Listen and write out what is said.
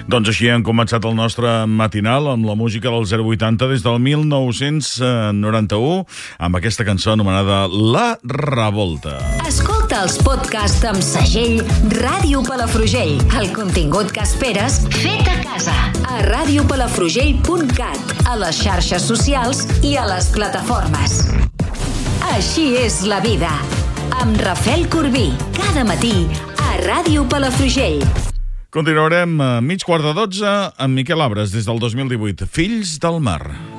Doncs així hem començat el nostre matinal amb la música del 080 des del 1991 amb aquesta cançó anomenada La Revolta. Escolta els podcasts amb segell Ràdio Palafrugell. El contingut que esperes fet a casa. A radiopalafrugell.cat, a les xarxes socials i a les plataformes. Així és la vida. Amb Rafael Corbí, cada matí a Ràdio Palafrugell. Continuarem a 11:45 amb Miquel Abres des del 2018. Fills del mar.